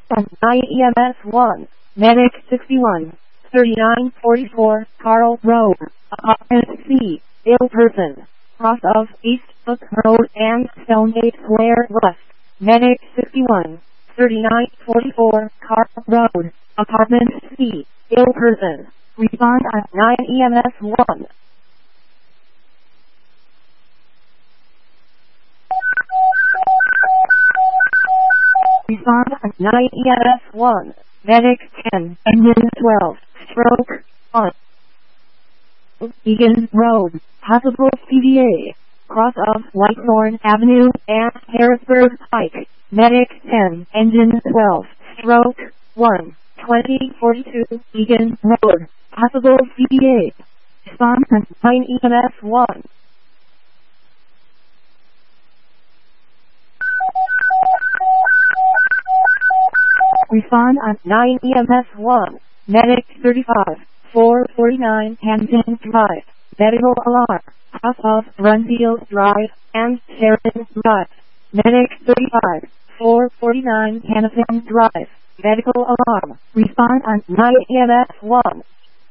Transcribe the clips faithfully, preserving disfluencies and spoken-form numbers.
nine E M S one, Medic sixty-one, thirty-nine forty-four, Carl Road, Apartment C, ill person, cross of East Book Road and Stonegate Square West, Medic sixty-one, thirty-nine forty-four, Carl Road, Apartment C, ill person, respond at nine E M S one. Respond at nine E M S one, Medic ten, Engine twelve, Stroke one. Egan Road, possible C V A, cross of Whitethorn Avenue and Harrisburg Pike, Medic ten, Engine twelve, Stroke one, twenty forty-two, Egan Road, possible C V A. Respond at nine E M S one. Respond at nine E M S one, Medic thirty-five, four forty-nine Hampton Drive, medical alarm, cross of Runfield Drive and Sheridan Drive, Medic thirty-five, four forty-nine Hannafin Drive, medical alarm, respond at nine E M S one.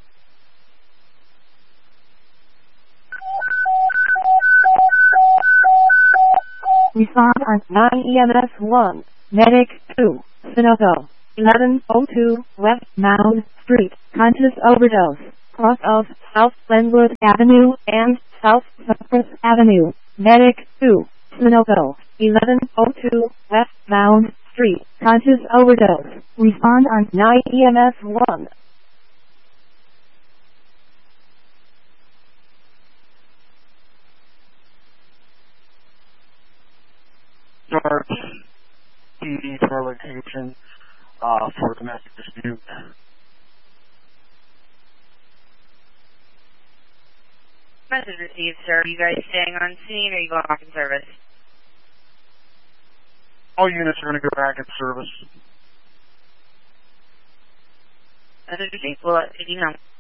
Respond at nine E M S one, Medic two, Sunoco, eleven oh two West Mound Street, conscious overdose, cross of South Glenwood Avenue and South Cypress Avenue, Medic two, Sunoco, eleven oh two West Mound Street, conscious overdose, respond on nine E M S one. Start P D to our location uh, for domestic dispute. Message received, sir. Are you guys staying on scene or are you going back in service? All units are going to go back in service. Message received. We'll let you know.